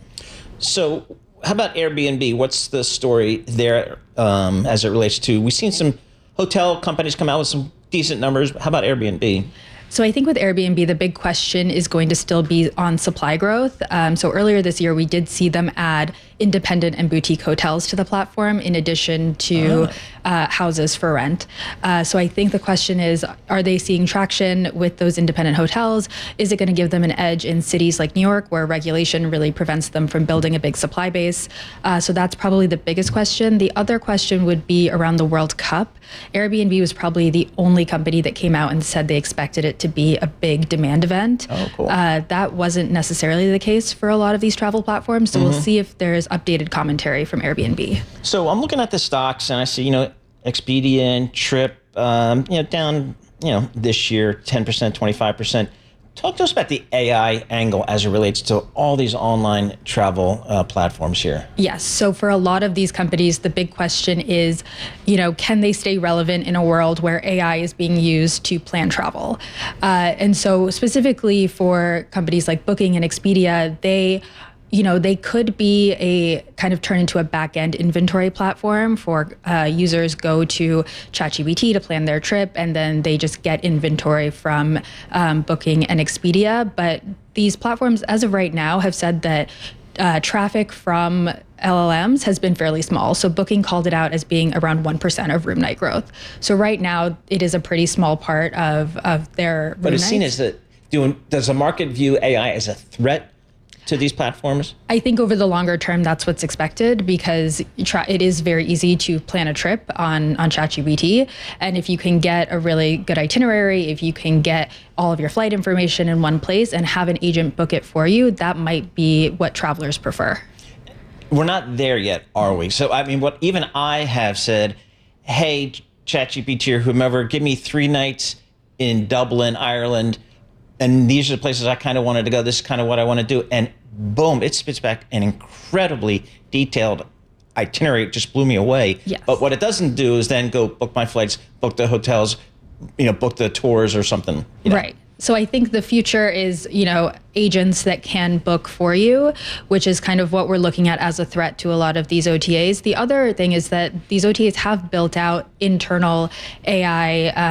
So how about Airbnb? What's the story there um, as it relates to, we've seen some hotel companies come out with some decent numbers. How about Airbnb? So I think with Airbnb, the big question is going to still be on supply growth. Um, so earlier this year, we did see them add independent and boutique hotels to the platform in addition to oh. uh, houses for rent. Uh, so I think the question is, are they seeing traction with those independent hotels? Is it going to give them an edge in cities like New York, where regulation really prevents them from building a big supply base? Uh, so that's probably the biggest question. The other question would be around the World Cup. Airbnb was probably the only company that came out and said they expected it to be a big demand event. Oh, cool. Uh, that wasn't necessarily the case for a lot of these travel platforms. So mm-hmm. we'll see if there's updated commentary from Airbnb. So I'm looking at the stocks and I see, you know, Expedia and Trip, um, you know, down, you know, this year, ten percent, twenty-five percent. Talk to us about the A I angle as it relates to all these online travel uh, platforms here. Yes. So for a lot of these companies, the big question is, you know, can they stay relevant in a world where A I is being used to plan travel? Uh, and so specifically for companies like Booking and Expedia, they you know, they could be a kind of turn into a back-end inventory platform for uh, users go to ChatGPT to plan their trip, and then they just get inventory from um, Booking and Expedia. But these platforms, as of right now, have said that uh, traffic from L L Ms has been fairly small. So Booking called it out as being around one percent of room night growth. So right now, it is a pretty small part of, of their room But it's nights. seen as that, doing, does the market view A I as a threat to these platforms? I think over the longer term, that's what's expected, because it is very easy to plan a trip on, on ChatGPT. And if you can get a really good itinerary, if you can get all of your flight information in one place and have an agent book it for you, that might be what travelers prefer. We're not there yet, are we? So, I mean, what even I have said, hey, ChatGPT or whomever, give me three nights in Dublin, Ireland, and these are the places I kind of wanted to go. This is kind of what I want to do. And boom, it spits back an incredibly detailed itinerary. It just blew me away. Yes. But what it doesn't do is then go book my flights, book the hotels, you know, book the tours or something. You know? Right. So I think the future is, you know, agents that can book for you, which is kind of what we're looking at as a threat to a lot of these O T As. The other thing is that these O T As have built out internal A I um,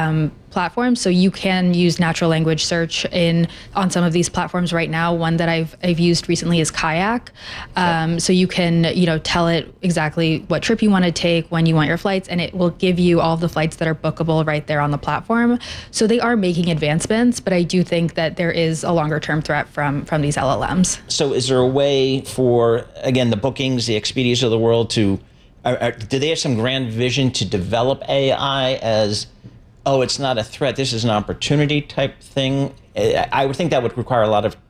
platforms. So you can use natural language search in on some of these platforms right now. One that I've I've used recently is Kayak. Um, so you can you know tell it exactly what trip you want to take, when you want your flights, and it will give you all the flights that are bookable right there on the platform. So they are making advancements, but I do think that there is a longer term threat from from these L L Ms. So is there a way for, again, the Bookings, the Expedias of the world to, are, are, do they have some grand vision to develop A I as, oh, it's not a threat, this is an opportunity type thing? I would think that would require a lot of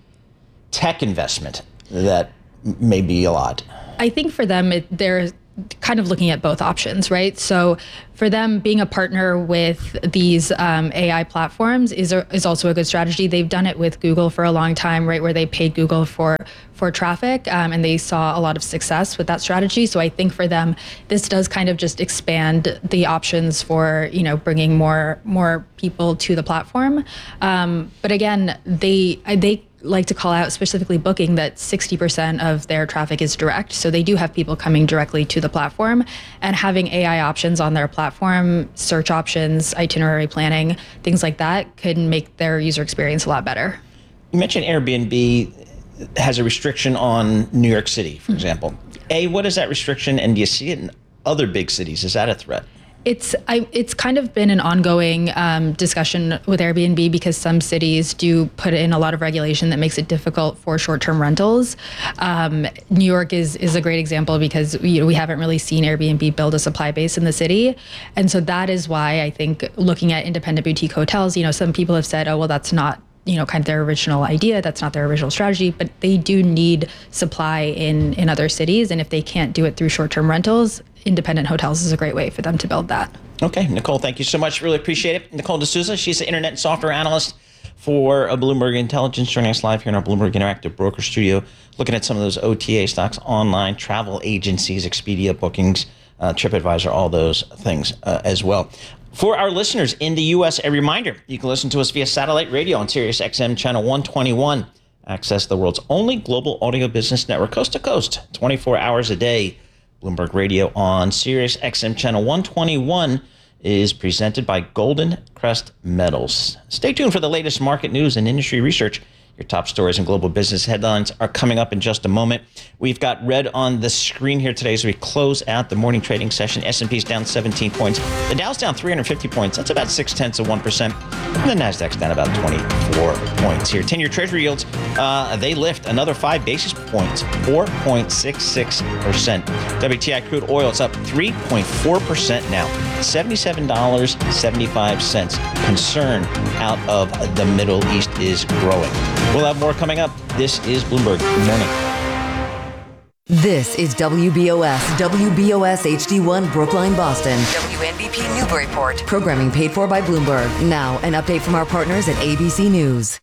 tech investment. That may be a lot. I think for them, it, they're kind of looking at both options, right? So for them, being a partner with these um, A I platforms is a, is also a good strategy. They've done it with Google for a long time, right, where they paid Google for for traffic, um, and they saw a lot of success with that strategy. So I think for them, this does kind of just expand the options for you know bringing more more people to the platform. Um, but again, they they. like to call out specifically Booking that sixty percent of their traffic is direct. So they do have people coming directly to the platform, and having A I options on their platform, search options, itinerary planning, things like that could make their user experience a lot better. You mentioned Airbnb has a restriction on New York City, for example. A, what is that restriction, and do you see it in other big cities? Is that a threat? It's I, it's kind of been an ongoing um, discussion with Airbnb because some cities do put in a lot of regulation that makes it difficult for short-term rentals. Um, New York is is a great example because we, we haven't really seen Airbnb build a supply base in the city. And so that is why I think looking at independent boutique hotels, you know, some people have said, oh, well, that's not you know, kind of their original idea. That's not their original strategy, but they do need supply in, in other cities. And if they can't do it through short-term rentals, independent hotels is a great way for them to build that. Okay, Nicole, thank you so much. Really appreciate it. Nicole D'Souza, she's the internet and software analyst for Bloomberg Intelligence, joining us live here in our Bloomberg Interactive Broker Studio, looking at some of those O T A stocks, online travel agencies, Expedia, Bookings, uh, TripAdvisor, all those things uh, as well. For our listeners in the U S, a reminder, you can listen to us via satellite radio on Sirius X M channel one twenty-one. Access the world's only global audio business network, coast to coast, twenty-four hours a day. Bloomberg Radio on Sirius X M channel one twenty-one is presented by Golden Crest Metals. Stay tuned for the latest market news and industry research. Your top stories and global business headlines are coming up in just a moment. We've got red on the screen here today as we close out the morning trading session. S and P's down seventeen points. The Dow's down three hundred fifty points. That's about six tenths of one percent. And the Nasdaq's down about twenty-four points here. ten-year Treasury yields, uh, they lift another five basis points, four point six six percent. W T I crude oil, it's up three point four percent now, seventy-seven dollars and seventy-five cents. Concern out of the Middle East is growing. We'll have more coming up. This is Bloomberg. Good morning. This is W B O S, W B O S H D one Brookline, Boston. W N B P Newburyport. Programming paid for by Bloomberg. Now, an update from our partners at A B C News.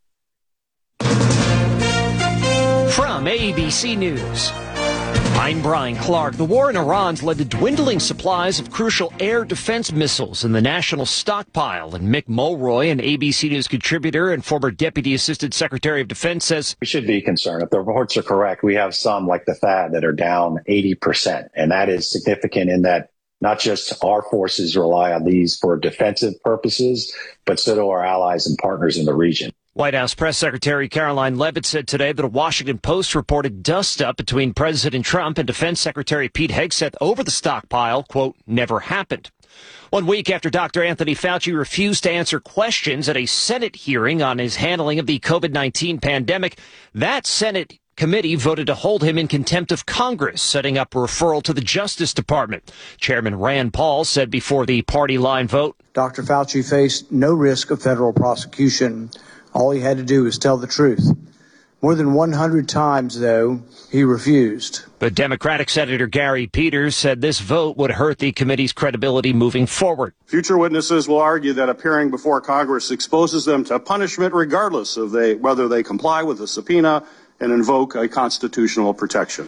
From A B C News, I'm Brian Clark. The war in Iran's led to dwindling supplies of crucial air defense missiles in the national stockpile. And Mick Mulroy, an A B C News contributor and former Deputy Assistant Secretary of Defense, says we should be concerned. If the reports are correct, we have some like the T H A D that are down eighty percent. And that is significant in that not just our forces rely on these for defensive purposes, but so do our allies and partners in the region. White House Press Secretary Caroline Leavitt said today that a Washington Post reported dust-up between President Trump and Defense Secretary Pete Hegseth over the stockpile, quote, never happened. One week after Doctor Anthony Fauci refused to answer questions at a Senate hearing on his handling of the COVID nineteen pandemic, that Senate committee voted to hold him in contempt of Congress, setting up a referral to the Justice Department. Chairman Rand Paul said before the party line vote, Doctor Fauci faced no risk of federal prosecution. All he had to do was tell the truth. More than one hundred times, though, he refused. But Democratic Senator Gary Peters said this vote would hurt the committee's credibility moving forward. Future witnesses will argue that appearing before Congress exposes them to punishment regardless of they, whether they comply with the subpoena and invoke a constitutional protection.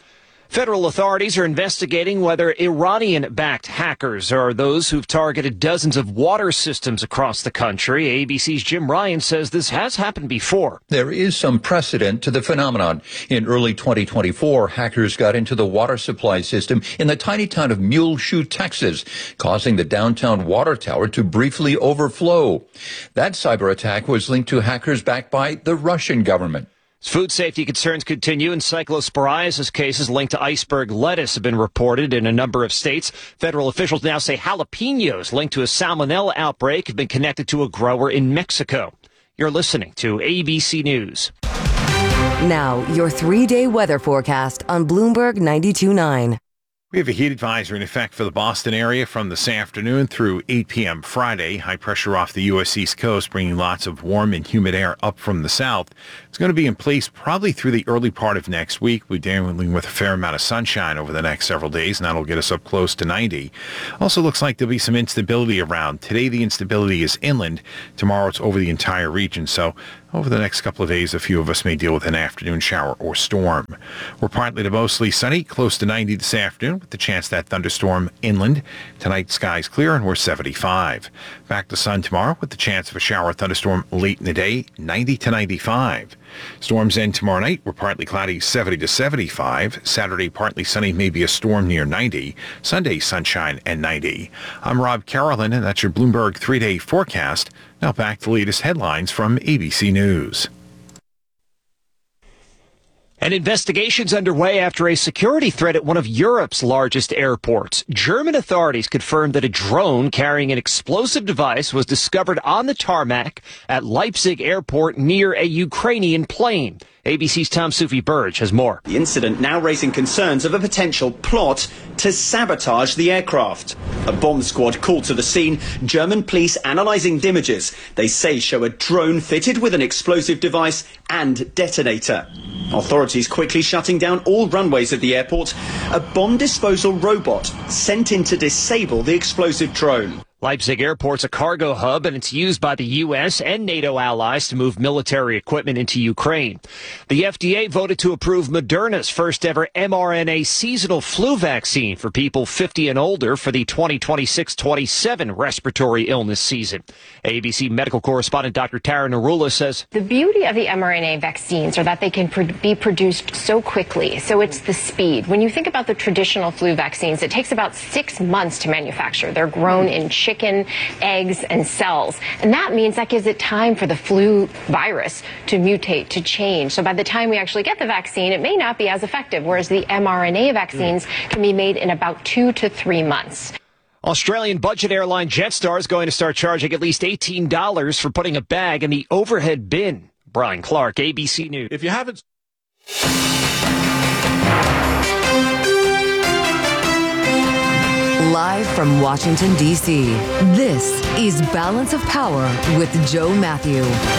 Federal authorities are investigating whether Iranian-backed hackers are those who've targeted dozens of water systems across the country. A B C's Jim Ryan says this has happened before. There is some precedent to the phenomenon. In early twenty twenty-four, hackers got into the water supply system in the tiny town of Muleshoe, Texas, causing the downtown water tower to briefly overflow. That cyber attack was linked to hackers backed by the Russian government. Food safety concerns continue, and cyclosporiasis cases linked to iceberg lettuce have been reported in a number of states. Federal officials now say jalapenos linked to a salmonella outbreak have been connected to a grower in Mexico. You're listening to A B C News. Now, your three-day weather forecast on Bloomberg ninety-two point nine. We have a heat advisory in effect for the Boston area from this afternoon through eight p.m. Friday. High pressure off the U S East Coast, bringing lots of warm and humid air up from the south. It's going to be in place probably through the early part of next week. We're dealing with a fair amount of sunshine over the next several days, and that'll get us up close to ninety. Also looks like there'll be some instability around. Today, the instability is inland. Tomorrow, it's over the entire region. So over the next couple of days, a few of us may deal with an afternoon shower or storm. We're partly to mostly sunny, close to ninety this afternoon, with the chance that thunderstorm inland. Tonight, skies clear, and we're seventy-five. Back to sun tomorrow, with the chance of a shower or thunderstorm late in the day, ninety to ninety-five. Storms end tomorrow night. We're partly cloudy, seventy to seventy-five. Saturday, partly sunny, maybe a storm near ninety. Sunday, sunshine and ninety. I'm Rob Carolyn, and that's your Bloomberg three-day forecast. Now back to the latest headlines from A B C News. An investigation's underway after a security threat at one of Europe's largest airports. German authorities confirmed that a drone carrying an explosive device was discovered on the tarmac at Leipzig Airport near a Ukrainian plane. A B C's Tom Soufi-Burge has more. The incident now raising concerns of a potential plot to sabotage the aircraft. A bomb squad called to the scene. German police analysing images they say show a drone fitted with an explosive device and detonator. Authorities quickly shutting down all runways at the airport. A bomb disposal robot sent in to disable the explosive drone. Leipzig Airport's a cargo hub, and it's used by the U S and NATO allies to move military equipment into Ukraine. The F D A voted to approve Moderna's first ever mRNA seasonal flu vaccine for people fifty and older for the twenty twenty-six twenty-seven respiratory illness season. A B C medical correspondent Doctor Tara Narula says the beauty of the mRNA vaccines are that they can pr- be produced so quickly. So it's the speed. When you think about the traditional flu vaccines, it takes about six months to manufacture. They're grown in chicken, eggs, and cells. And that means that gives it time for the flu virus to mutate, to change. So by the time we actually get the vaccine, it may not be as effective, whereas the mRNA vaccines can be made in about two to three months. Australian budget airline Jetstar is going to start charging at least eighteen dollars for putting a bag in the overhead bin. Brian Clark, A B C News. If you haven't... Live from Washington, D C, this is Balance of Power with Joe Matthew.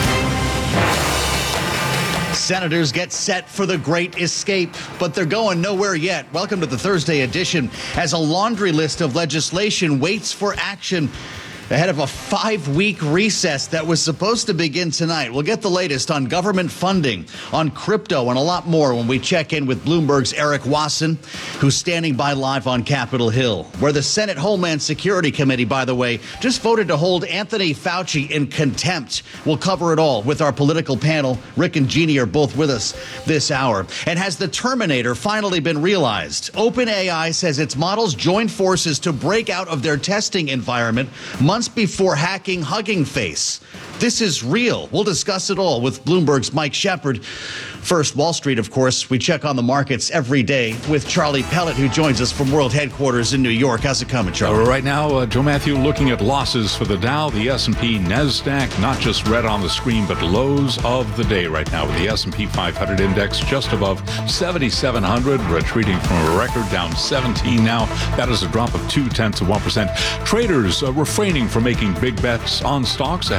Senators get set for the great escape, but they're going nowhere yet. Welcome to the Thursday edition, as a laundry list of legislation waits for action ahead of a five-week recess that was supposed to begin tonight. We'll get the latest on government funding, on crypto, and a lot more when we check in with Bloomberg's Eric Wasson, who's standing by live on Capitol Hill, where the Senate Homeland Security Committee, by the way, just voted to hold Anthony Fauci in contempt. We'll cover it all with our political panel. Rick and Jeannie are both with us this hour. And has the Terminator finally been realized? OpenAI says its models joined forces to break out of their testing environment months before hacking Hugging Face. This is real. We'll discuss it all with Bloomberg's Mike Shepard. First, Wall Street, of course. We check on the markets every day with Charlie Pellet, who joins us from World Headquarters in New York. How's it coming, Charlie? Uh, right now, uh, Joe Matthew, looking at losses for the Dow, the S and P, NASDAQ, not just red on the screen, but lows of the day right now, with the S and P five hundred index just above seventy-seven hundred, retreating from a record, down seventeen now. That is a drop of two tenths of one percent. Traders uh, refraining from making big bets on stocks ahead of the job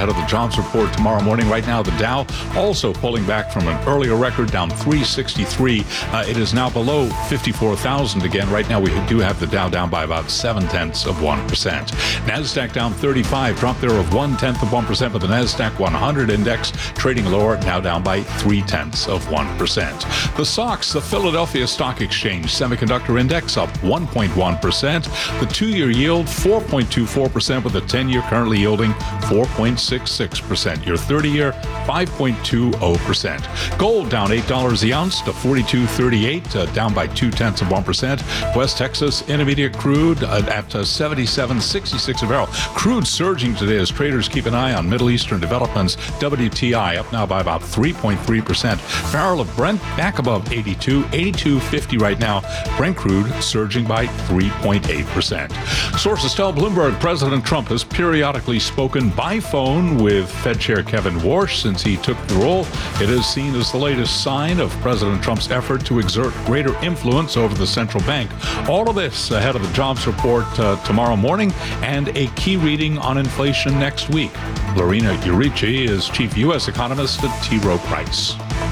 jobs report tomorrow morning. Right now, the Dow also pulling back from an earlier record, down three sixty-three. Uh, it is now below fifty-four thousand again. Right now, we do have the Dow down by about seven tenths of one percent. NASDAQ down thirty-five, drop there of one tenth of one percent, but the NASDAQ one hundred index trading lower, now down by three tenths of one percent. The S O X, the Philadelphia Stock Exchange Semiconductor Index, up one point one percent. The two-year yield, four point two four percent, with the ten-year currently yielding four point six six percent. Your thirty-year, five point two zero percent. Gold down eight dollars the ounce to forty-two thirty-eight, uh, down by two tenths of one percent. West Texas Intermediate crude uh, at uh, seventy-seven sixty-six a barrel. Crude surging today as traders keep an eye on Middle Eastern developments. W T I up now by about three point three percent. Barrel of Brent back above eighty-two, eighty-two fifty right now. Brent crude surging by three point eight percent. Sources tell Bloomberg President Trump has periodically spoken by phone with Fed Chair Kevin Warsh since he took the role. It is seen as the latest sign of President Trump's effort to exert greater influence over the central bank. All of this ahead of the jobs report uh, tomorrow morning and a key reading on inflation next week. Lorena Urici is chief U S economist at T. Rowe Price.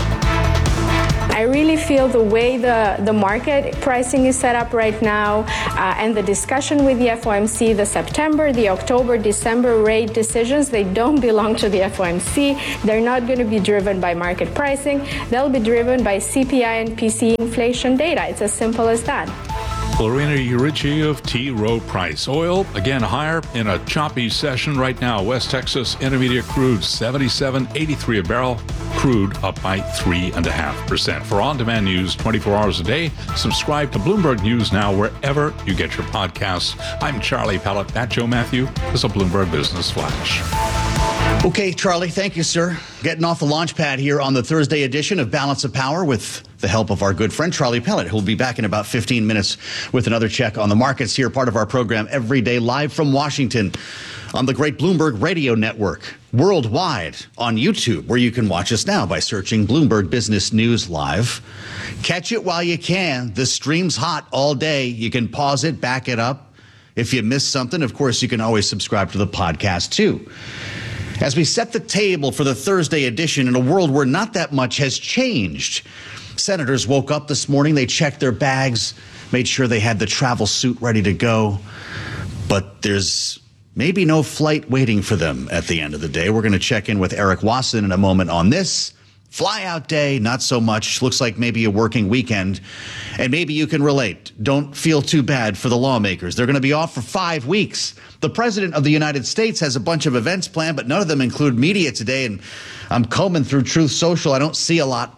I really feel the way the, the market pricing is set up right now uh, and the discussion with the F O M C, the September, the October, December rate decisions, they don't belong to the F O M C. They're not going to be driven by market pricing. They'll be driven by C P I and P C E inflation data. It's as simple as that. Lorena Urici of T. Rowe Price. Oil, again, higher in a choppy session right now. West Texas Intermediate crude, seventy-seven eighty-three a barrel. Crude up by three point five percent. For on-demand news twenty-four hours a day, subscribe to Bloomberg News now wherever you get your podcasts. I'm Charlie Pellet. That Joe Matthew is a Bloomberg Business Flash. Okay, Charlie, thank you, sir. Getting off the launch pad here on the Thursday edition of Balance of Power with the help of our good friend Charlie Pellet, who'll be back in about fifteen minutes with another check on the markets here, part of our program every day live from Washington on the great Bloomberg Radio Network, worldwide on YouTube, where you can watch us now by searching Bloomberg Business News Live. Catch it while you can. The stream's hot all day. You can pause it, back it up. If you missed something, of course, you can always subscribe to the podcast, too. As we set the table for the Thursday edition in a world where not that much has changed, senators woke up this morning, they checked their bags, made sure they had the travel suit ready to go, but there's maybe no flight waiting for them at the end of the day. We're going to check in with Eric Wasson in a moment on this. Fly-out day, not so much. Looks like maybe a working weekend. And maybe you can relate. Don't feel too bad for the lawmakers. They're going to be off for five weeks. The president of the United States has a bunch of events planned, but none of them include media today. And I'm combing through Truth Social. I don't see a lot.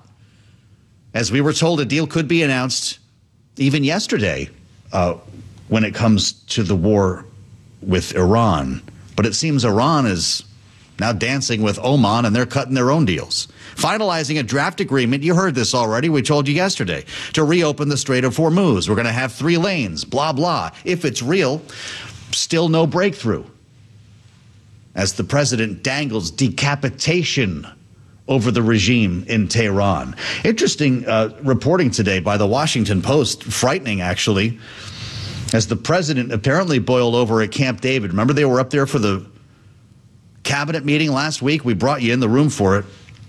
As we were told, a deal could be announced even yesterday uh, when it comes to the war with Iran. But it seems Iran is now dancing with Oman, and they're cutting their own deals. Finalizing a draft agreement, you heard this already, we told you yesterday, to reopen the Strait of Hormuz. We're going to have three lanes, blah, blah. If it's real, still no breakthrough. As the president dangles decapitation over the regime in Tehran. Interesting uh, reporting today by the Washington Post, frightening actually, as the president apparently boiled over at Camp David. Remember they were up there for the cabinet meeting last week? We brought you in the room for it.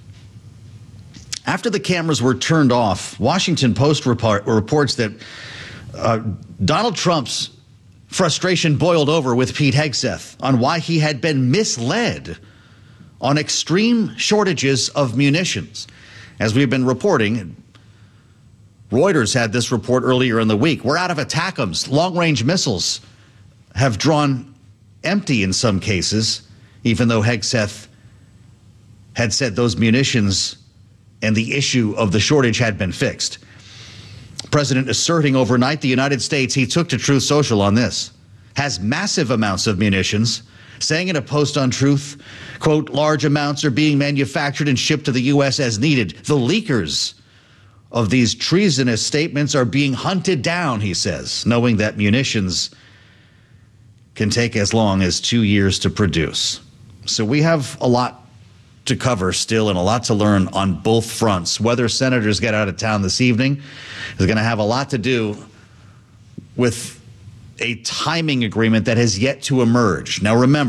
After the cameras were turned off, Washington Post report, reports that uh, Donald Trump's frustration boiled over with Pete Hegseth on why he had been misled on extreme shortages of munitions. As we've been reporting, Reuters had this report earlier in the week. We're out of ATACMS. Long-range missiles have drawn empty in some cases, even though Hegseth had said those munitions and the issue of the shortage had been fixed. President asserting overnight the United States, he took to Truth Social on this, has massive amounts of munitions, saying in a post on Truth, quote, large amounts are being manufactured and shipped to the U S as needed. The leakers of these treasonous statements are being hunted down, he says, knowing that munitions can take as long as two years to produce. So we have a lot to cover still and a lot to learn on both fronts. Whether senators get out of town this evening is going to have a lot to do with a timing agreement that has yet to emerge. Now remember,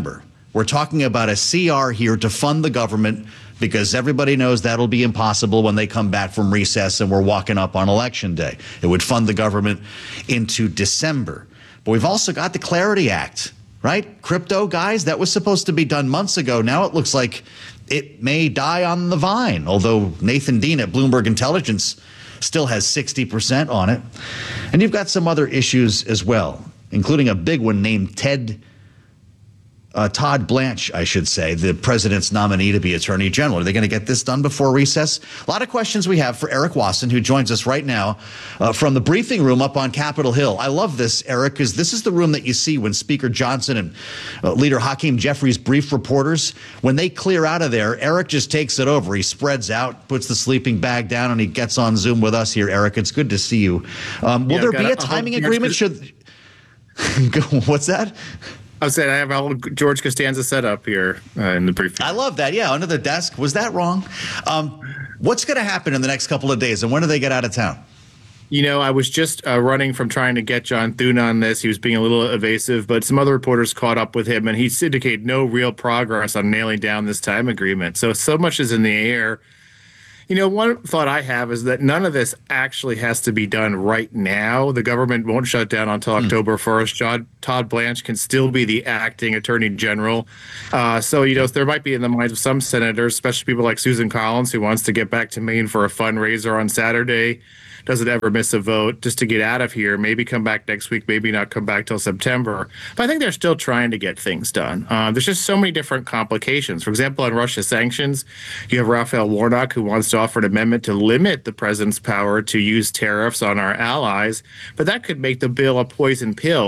We're talking about a C R here to fund the government because everybody knows that'll be impossible when they come back from recess and we're walking up on election day. It would fund the government into December. But we've also got the Clarity Act, right? Crypto, guys, that was supposed to be done months ago. Now it looks like it may die on the vine, although Nathan Dean at Bloomberg Intelligence still has sixty percent on it. And you've got some other issues as well, including a big one named Ted Uh, Todd Blanche, I should say, the president's nominee to be attorney general. Are they going to get this done before recess? A lot of questions we have for Eric Wasson, who joins us right now uh, from the briefing room up on Capitol Hill. I love this, Eric, because this is the room that you see when Speaker Johnson and uh, Leader Hakeem Jeffries brief reporters. When they clear out of there, Eric just takes it over. He spreads out, puts the sleeping bag down, and he gets on Zoom with us here, Eric. It's good to see you. Um, will yeah, there be a, a timing agreement? Should What's that? I was saying I have a whole George Costanza set up here uh, in the briefing. I love that. Yeah, under the desk. Was that wrong? Um, what's going to happen in the next couple of days, and when do they get out of town? You know, I was just uh, running from trying to get John Thune on this. He was being a little evasive, but some other reporters caught up with him, and he indicated no real progress on nailing down this time agreement. So, so much is in the air. You know, one thought I have is that none of this actually has to be done right now. The government won't shut down until mm. October first. John, Todd Blanche can still be the acting attorney general. Uh, so, you know, there might be in the minds of some senators, especially people like Susan Collins, who wants to get back to Maine for a fundraiser on Saturday, doesn't ever miss a vote, just to get out of here, maybe come back next week, maybe not come back till September. But I think they're still trying to get things done. Uh, there's just so many different complications. For example, on Russia sanctions, you have Raphael Warnock, who wants to offer an amendment to limit the president's power to use tariffs on our allies, but that could make the bill a poison pill.